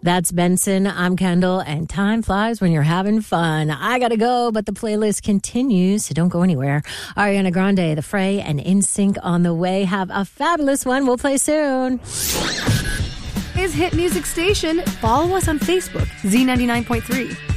That's Benson. I'm Kendall, and time flies when you're having fun. I gotta go, but the playlist continues, so don't go anywhere. Ariana Grande, The Fray, and NSYNC on the way. Have a fabulous one. We'll play soon. Is Hit Music Station. Follow us on Facebook, Z99.3.